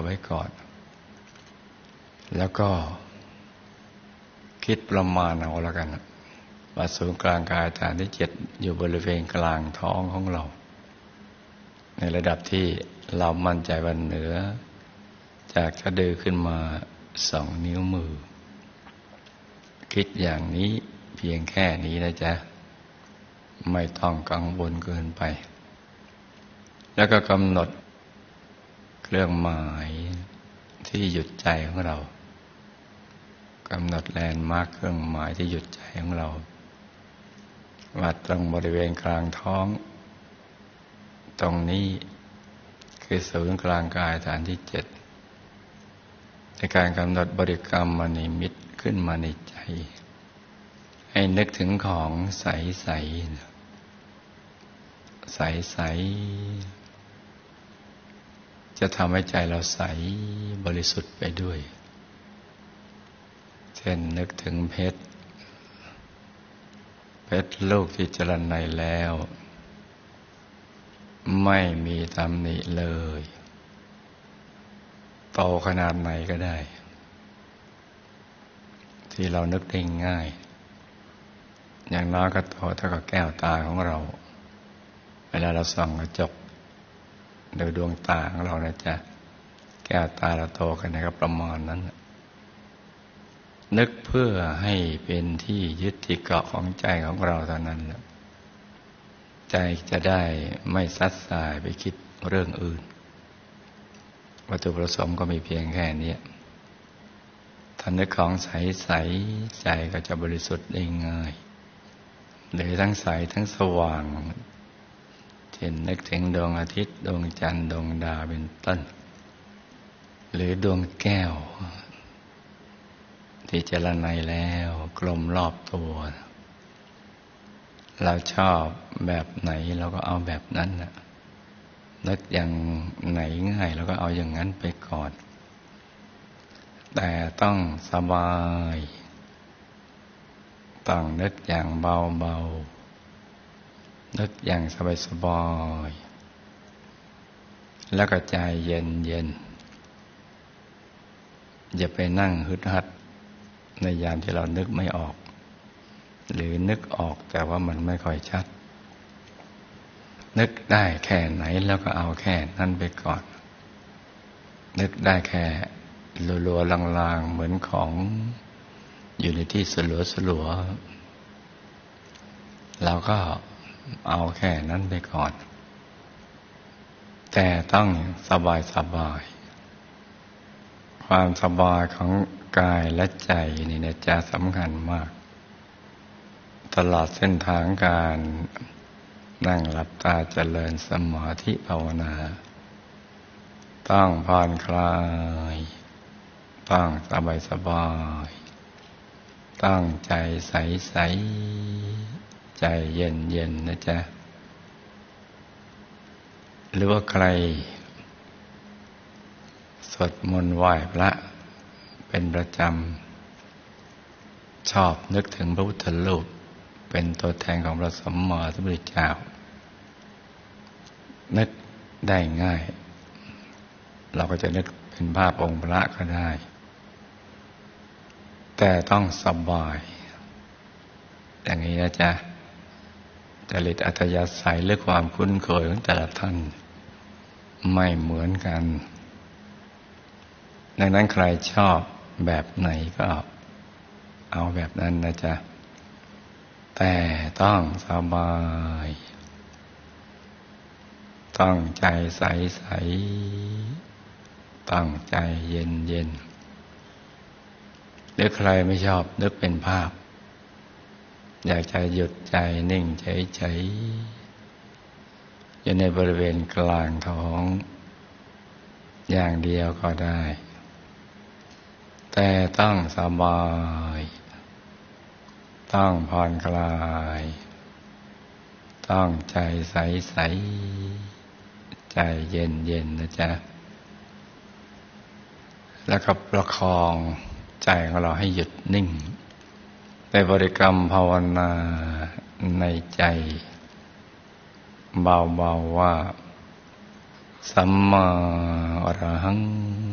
เอาไว้ก่อนแล้วก็คิดประมาณเอาแล้วกันว่าศูนย์กลางกายฐานที่7อยู่บริเวณกลางท้องของเราในระดับที่เรามั่นใจว่าเหนือจากสะดือขึ้นมา2 นิ้วมือคิดอย่างนี้เพียงแค่นี้นะจ๊ะไม่ต้องกังวลเกินไปแล้วก็กำหนดเครื่องหมายที่หยุดใจของเรากำหนดแลนด์มาร์คเครื่องหมายที่หยุดใจของเราวัดตรงบริเวณกลางท้องตรงนี้คือศูนย์กลางกายฐานที่7ในการกำหนดบริกรรมมนิมิตขึ้นมาในใจให้นึกถึงของใสใสใสใสจะทำให้ใจเราใสบริสุทธิ์ไปด้วยเช่นนึกถึงเพชรลูกที่เจริญในแล้วไม่มีตำหนิเลยโตขนาดไหนก็ได้ที่เรานึกได้ง่ายอย่างน้อยก็โตเท่ากับแก้วตาของเราเวลาเราส่องกระจกดูดวงตาของเรานะจ๊ะแก้วตาเราโตกันนะครับประมาณนั้นนึกเพื่อให้เป็นที่ยึดที่เกาะของใจของเราเท่านั้นใจจะได้ไม่ซัดสายไปคิดเรื่องอื่นวัตถุประสงค์ก็มีเพียงแค่นี้ถ้านึกของใสๆใจก็จะบริสุทธิ์ได้ง่ายหรือทั้งใสทั้งสว่างเช่นนึกถึงดวงอาทิตย์ดวงจันทร์ดวงดาวเป็นต้นหรือดวงแก้วที่เจริญในแล้วกลมรอบตัวเราชอบแบบไหนเราก็เอาแบบนั้นนะนึกอย่างไหนง่ายเราก็เอาอย่างนั้นไปก่อนแต่ต้องสบายต้องนึกอย่างเบาๆนึกอย่างสบายๆแล้วก็ใจเย็นๆอย่าไปนั่งฮึดฮัดในยามที่เรานึกไม่ออกหรือนึกออกแต่ว่ามันไม่ค่อยชัดนึกได้แค่ไหนแล้วก็เอาแค่นั้นไปก่อนนึกได้แค่ลัวๆลางๆเหมือนของอยู่ในที่สลัวๆเราก็เอาแค่นั้นไปก่อนแต่ต้องสบายความสบายของกายและใจนี่นะจ๊ะสำคัญมากตลอดเส้นทางการนั่งหลับตาเจริญสมาธิภาวนาต้องผ่อนคลายต้องสบายต้องใจใสใจเย็นนะจ๊ะหรือว่าใครสวดมนต์ไหว้พระเป็นประจำชอบนึกถึงพระพุทธรูปเป็นตัวแทนของพระสัมมาสัมพุทธเจ้านึกได้ง่ายเราก็จะนึกเป็นภาพองค์พระก็ได้แต่ต้องสบายอย่างนี้นะจ๊ะจริตอัธยาศัยหรือความคุ้นเคยของแต่ละท่านไม่เหมือนกันดังนั้นใครชอบแบบไหนก็เอาแบบนั้นนะจ๊ะแต่ต้องสบายต้องใจใสๆต้องใจเย็นหรือใครไม่ชอบนึกเป็นภาพอยากจะหยุดใจนิ่งเฉยๆอยู่ในบริเวณกลางท้องอย่างเดียวก็ได้แต่ต้องสบายต้องผ่อนคลายต้องใจใสๆใจเย็นๆนะจ๊ะแล้วก็ประคองใจของเราให้หยุดนิ่งในบริกรรมภาวนาในใจเบาๆว่าสัมมาอรหัง